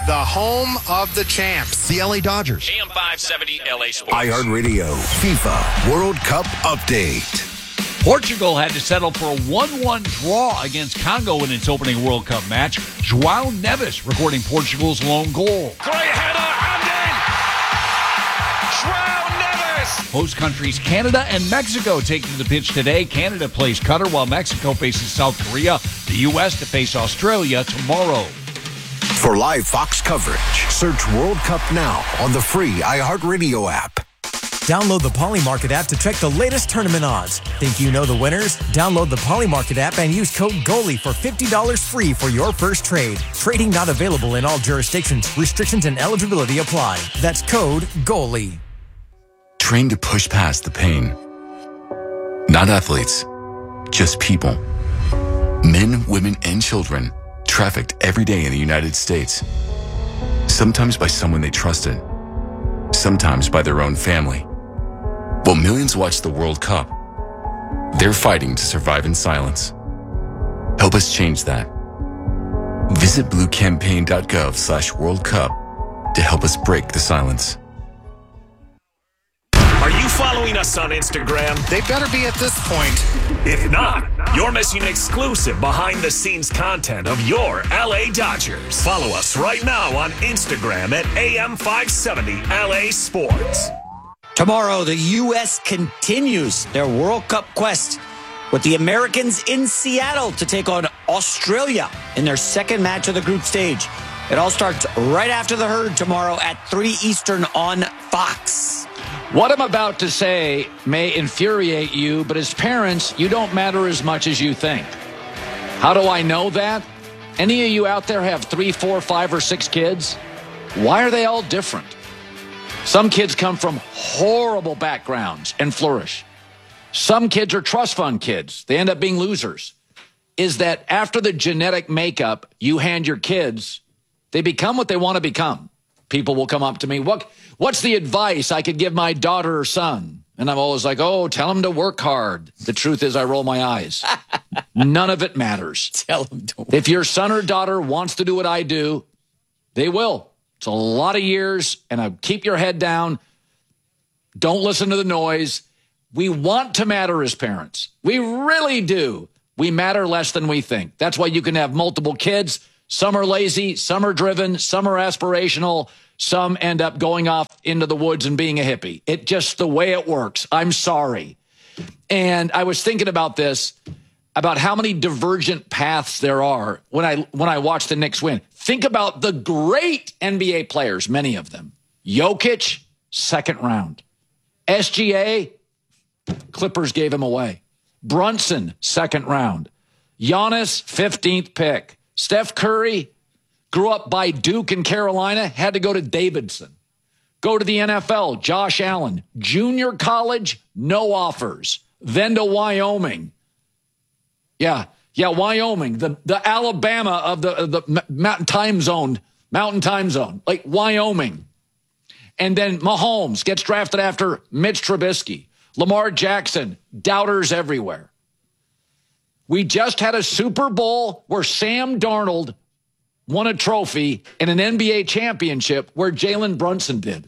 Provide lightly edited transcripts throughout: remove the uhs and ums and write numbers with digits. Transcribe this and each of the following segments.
the home of the champs, the LA Dodgers. AM 570 LA Sports. iHeartRadio FIFA World Cup update. Portugal had to settle for a 1-1 draw against Congo in its opening World Cup match. João Neves recording Portugal's lone goal. Great header, and in! João Neves! Host countries Canada and Mexico taking to the pitch today. Canada plays Qatar while Mexico faces South Korea. The U.S. to face Australia tomorrow. For live Fox coverage, search World Cup now on the free iHeartRadio app. Download the Polymarket app to check the latest tournament odds. Think you know the winners? Download the Polymarket app and use code GOALIE for $50 free for your first trade. Trading not available in all jurisdictions. Restrictions and eligibility apply. That's code GOALIE. Train to push past the pain. Not athletes, just people. Men, women, and children trafficked every day in the United States. Sometimes by someone they trusted. Sometimes by their own family. While millions watch the World Cup, they're fighting to survive in silence. Help us change that. Visit bluecampaign.gov/World Cup to help us break the silence. Are you following us on Instagram? They better be at this point. If not, you're missing exclusive behind-the-scenes content of your LA Dodgers. Follow us right now on Instagram at AM570 LA Sports. Tomorrow, the U.S. continues their World Cup quest with the Americans in Seattle to take on Australia in their second match of the group stage. It all starts right after the herd tomorrow at 3 Eastern on Fox. What I'm about to say may infuriate you, but as parents, you don't matter as much as you think. How do I know that? Any of you out there have 3, 4, 5, or 6 kids? Why are they all different? Some kids come from horrible backgrounds and flourish. Some kids are trust fund kids. They end up being losers. Is that after the genetic makeup you hand your kids, they become what they want to become. People will come up to me, what's the advice I could give my daughter or son? And I'm always like, tell them to work hard. The truth is I roll my eyes. None of it matters. Tell them to work. If your son or daughter wants to do what I do, they will. It's a lot of years, and I keep your head down. Don't listen to the noise. We want to matter as parents. We really do. We matter less than we think. That's why you can have multiple kids. Some are lazy, some are driven, some are aspirational, some end up going off into the woods and being a hippie. It's just the way it works. I'm sorry. And I was thinking about this, about how many divergent paths there are when I watch the Knicks win. Think about the great NBA players, many of them. Jokic, second round. SGA, Clippers gave him away. Brunson, second round. Giannis, 15th pick. Steph Curry grew up by Duke in Carolina, had to go to Davidson. Go to the NFL, Josh Allen. Junior college, no offers. Then to Wyoming. Yeah, Wyoming, the Alabama of the mountain time zone, like Wyoming. And then Mahomes gets drafted after Mitch Trubisky. Lamar Jackson, doubters everywhere. We just had a Super Bowl where Sam Darnold won a trophy and an NBA championship where Jalen Brunson did.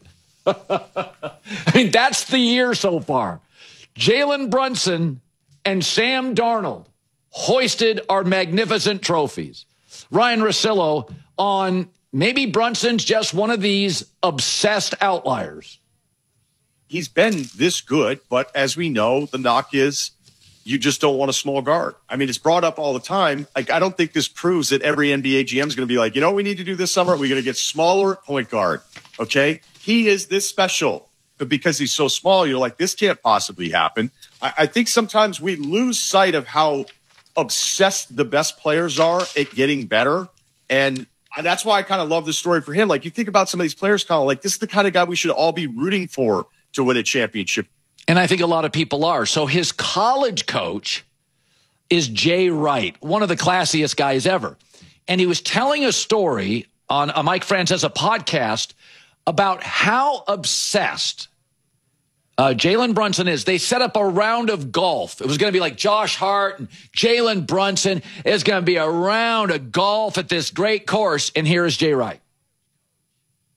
I mean, that's the year so far. Jalen Brunson and Sam Darnold hoisted our magnificent trophies. Ryan Russillo on maybe Brunson's just one of these obsessed outliers. He's been this good, but as we know, the knock is you just don't want a small guard. I mean, it's brought up all the time. Like, I don't think this proves that every NBA GM is going to be like, you know what we need to do this summer? We're going to get smaller point guard. Okay? He is this special. But because he's so small, you're like, this can't possibly happen. I think sometimes we lose sight of how obsessed the best players are at getting better. And that's why I kind of love this story for him. Like, you think about some of these players, kind of like, this is the kind of guy we should all be rooting for to win a championship. And I think a lot of people are. So his college coach is Jay Wright, one of the classiest guys ever. And he was telling a story on a Mike Francesa podcast about how obsessed Jalen Brunson is. They set up a round of golf. It was going to be like Josh Hart and Jalen Brunson. It's going to be a round of golf at this great course. And here is Jay Wright.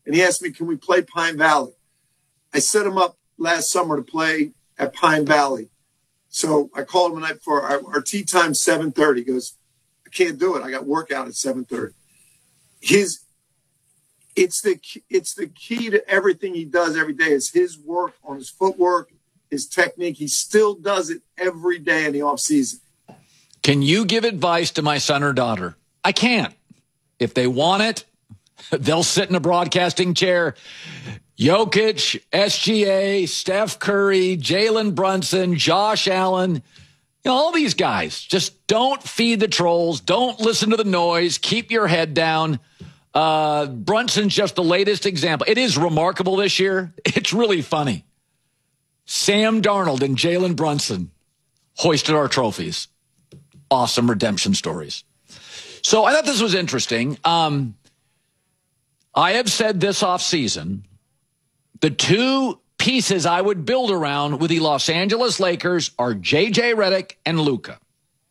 and he asked me, can we play Pine Valley? I set him up last summer to play at Pine Valley. So I called him the night before. Our tee time 7:30. He goes, I can't do it. I got workout at 7:30. It's the key to everything he does every day is his work on his footwork, his technique. He still does it every day in the off season. Can you give advice to my son or daughter? I can't. If they want it, they'll sit in a broadcasting chair. Jokic, SGA, Steph Curry, Jalen Brunson, Josh Allen, all these guys. Just don't feed the trolls. Don't listen to the noise. Keep your head down. Brunson's just the latest example. It is remarkable this year. It's really funny. Sam Darnold and Jalen Brunson hoisted our trophies. Awesome redemption stories. So I thought this was interesting. I have said this offseason, the two pieces I would build around with the Los Angeles Lakers are J.J. Redick and Luka.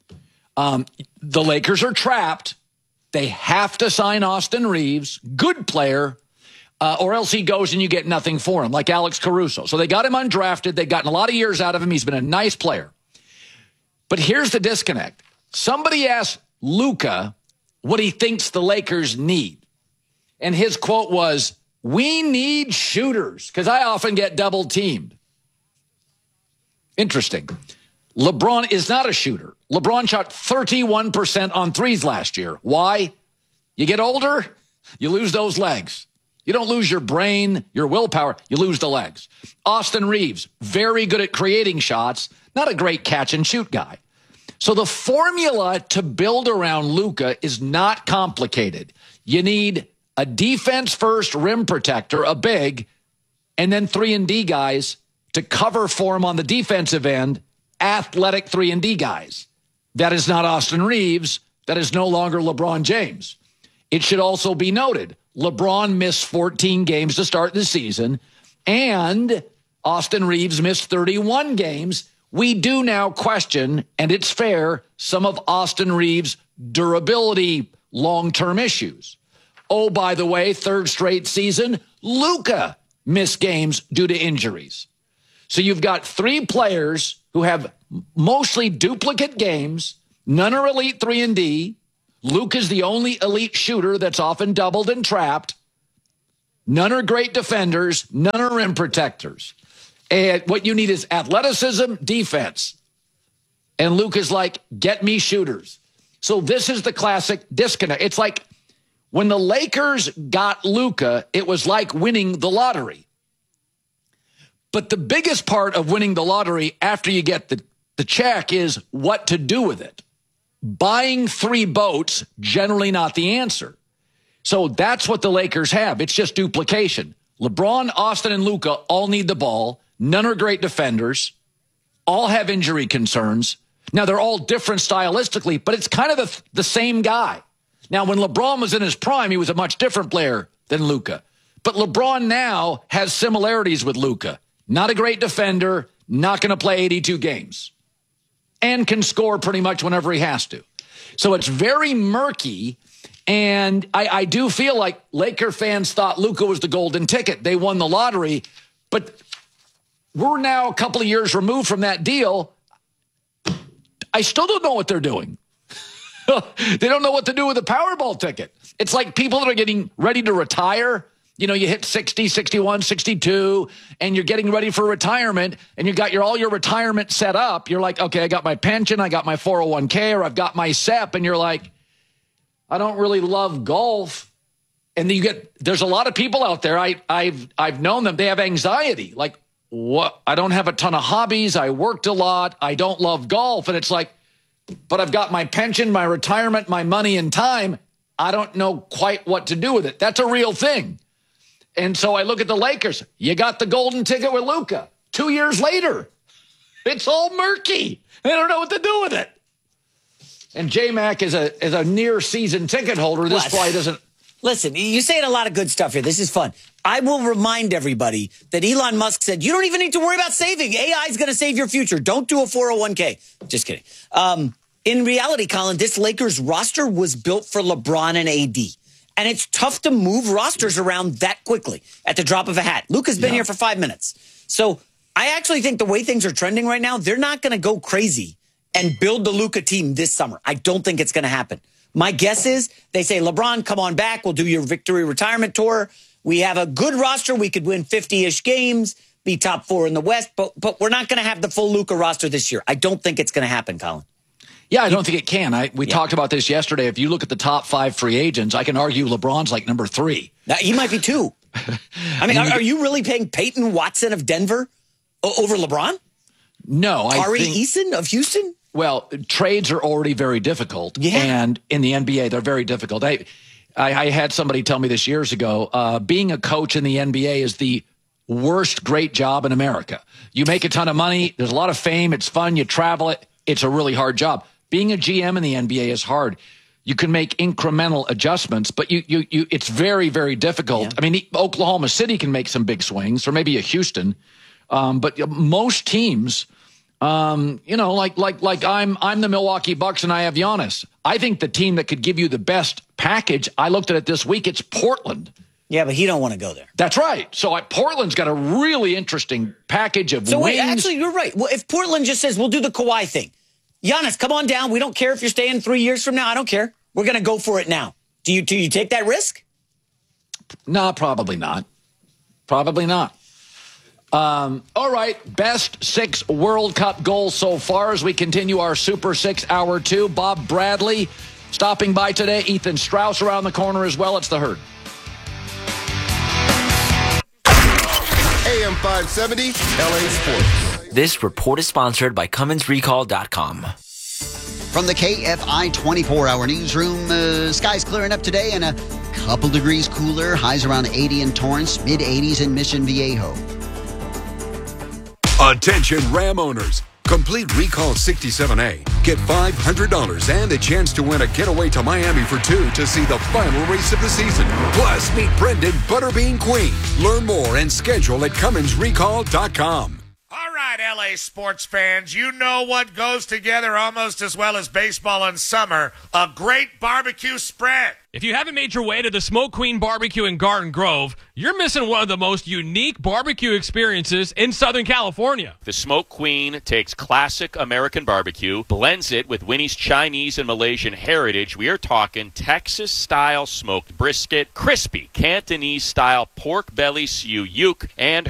The Lakers are trapped. They have to sign Austin Reeves, good player, or else he goes and you get nothing for him, like Alex Caruso. So they got him undrafted. They've gotten a lot of years out of him. He's been a nice player. But here's the disconnect. Somebody asked Luka what he thinks the Lakers need. And his quote was, "We need shooters," because I often get double teamed. Interesting. LeBron is not a shooter. LeBron shot 31% on threes last year. Why? You get older, you lose those legs. You don't lose your brain, your willpower, you lose the legs. Austin Reeves, very good at creating shots, not a great catch and shoot guy. So the formula to build around Luka is not complicated. You need a defense-first rim protector, a big, and then 3-and-D guys to cover for him on the defensive end, athletic 3-and-D guys. That is not Austin Reeves. That is no longer LeBron James. It should also be noted, LeBron missed 14 games to start the season, and Austin Reeves missed 31 games. We do now question, and it's fair, some of Austin Reeves' durability long-term issues. Oh, by the way, third straight season, Luka missed games due to injuries. So you've got three players who have mostly duplicate games. None are elite 3-and-D. Luka's the only elite shooter that's often doubled and trapped. None are great defenders. None are rim protectors. And what you need is athleticism, defense. And Luka's like, get me shooters. So this is the classic disconnect. It's like when the Lakers got Luka, it was like winning the lottery. But the biggest part of winning the lottery after you get the check is what to do with it. Buying 3 boats, generally not the answer. So that's what the Lakers have. It's just duplication. LeBron, Austin, and Luka all need the ball. None are great defenders. All have injury concerns. Now, they're all different stylistically, but it's kind of the same guy. Now, when LeBron was in his prime, he was a much different player than Luka. But LeBron now has similarities with Luka. Not a great defender, not going to play 82 games, and can score pretty much whenever he has to. So it's very murky, and I do feel like Laker fans thought Luka was the golden ticket. They won the lottery, but we're now a couple of years removed from that deal. I still don't know what they're doing. They don't know what to do with the Powerball ticket. It's like people that are getting ready to retire. You know, you hit 60, 61, 62, and you're getting ready for retirement, and you got all your retirement set up. You're like, okay, I got my pension, I got my 401k, or I've got my SEP, and you're like, I don't really love golf. And then there's a lot of people out there, I've known them, they have anxiety. Like, what? I don't have a ton of hobbies, I worked a lot, I don't love golf. And it's like, but I've got my pension, my retirement, my money and time. I don't know quite what to do with it. That's a real thing. And so I look at the Lakers. You got the golden ticket with Luka. 2 years later, it's all murky. They don't know what to do with it. And J-Mac is a near season ticket holder. This probably doesn't. Listen, you're saying a lot of good stuff here. This is fun. I will remind everybody that Elon Musk said, you don't even need to worry about saving. AI is going to save your future. Don't do a 401k. Just kidding. In reality, Colin, this Lakers roster was built for LeBron and AD. And it's tough to move rosters around that quickly at the drop of a hat. Luka's been here for 5 minutes. So I actually think the way things are trending right now, they're not going to go crazy and build the Luka team this summer. I don't think it's going to happen. My guess is they say, LeBron, come on back. We'll do your victory retirement tour. We have a good roster. We could win 50-ish games, be top 4 in the West, but we're not going to have the full Luka roster this year. I don't think it's going to happen, Colin. Yeah, I don't think it can. We talked about this yesterday. If you look at the top 5 free agents, I can argue LeBron's like number 3. He might be 2. I mean, are you really paying Peyton Watson of Denver over LeBron? No. Tari Eason of Houston? Well, trades are already very difficult. Yeah. And in the NBA, they're very difficult. I had somebody tell me this years ago, being a coach in the NBA is the worst great job in America. You make a ton of money. There's a lot of fame. It's fun. You travel it. It's a really hard job. Being a GM in the NBA is hard. You can make incremental adjustments, but it's very, very difficult. Yeah. I mean, Oklahoma City can make some big swings, or maybe a Houston. But most teams, like I'm the Milwaukee Bucks and I have Giannis. I think the team that could give you the best package, I looked at it this week, it's Portland. Yeah, but he don't want to go there. That's right. So Portland's got a really interesting package of wins. So wait, actually, you're right. Well, if Portland just says, we'll do the Kawhi thing. Giannis, come on down. We don't care if you're staying 3 years from now. I don't care. We're going to go for it now. Do you take that risk? No, probably not. Probably not. All right. Best 6 World Cup goals so far as we continue our Super 6 Hour 2. Bob Bradley stopping by today. Ethan Strauss around the corner as well. It's The Herd. AM 570, LA Sports. This report is sponsored by Cummins.Recall.com. From the KFI 24-hour newsroom, skies clearing up today and a couple degrees cooler. Highs around 80 in Torrance, mid-80s in Mission Viejo. Attention Ram owners. Complete Recall 67A. Get $500 and a chance to win a getaway to Miami for 2 to see the final race of the season. Plus, meet Brendan Butterbean Queen. Learn more and schedule at CumminsRecall.com. All right, LA sports fans, you know what goes together almost as well as baseball in summer, a great barbecue spread. If you haven't made your way to the Smoke Queen Barbecue in Garden Grove, you're missing one of the most unique barbecue experiences in Southern California. The Smoke Queen takes classic American barbecue, blends it with Winnie's Chinese and Malaysian heritage. We are talking Texas-style smoked brisket, crispy Cantonese-style pork belly siu yuk, and